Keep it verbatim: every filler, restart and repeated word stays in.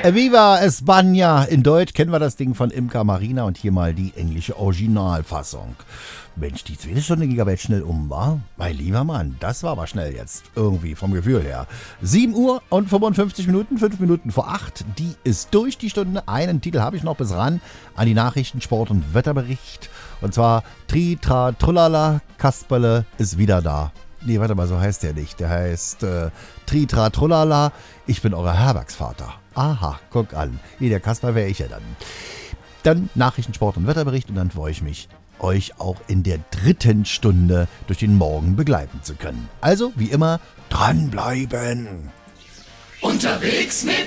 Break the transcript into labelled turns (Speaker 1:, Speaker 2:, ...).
Speaker 1: Viva España! In Deutsch kennen wir das Ding von Imca Marina und hier mal die englische Originalfassung. Mensch, die zweite Stunde ging aber jetzt schnell um, war? Mein lieber Mann, das war aber schnell jetzt. Irgendwie vom Gefühl her. sieben Uhr und fünfundfünfzig Minuten, fünf Minuten vor acht. Die ist durch, die Stunde. Einen Titel habe ich noch bis ran an die Nachrichten, Sport und Wetterbericht. Und zwar Tri, Tra, Trullala, Kasperle ist wieder da. Nee, warte mal, so heißt der nicht. Der heißt äh, Tri, Tra, Trullala, ich bin euer Herbergsvater. Aha, guck an. Nee, der Kasper wäre ich ja dann. Dann Nachrichten, Sport und Wetterbericht und dann freue ich mich, euch auch in der dritten Stunde durch den Morgen begleiten zu können. Also, wie immer, dranbleiben.
Speaker 2: Unterwegs mit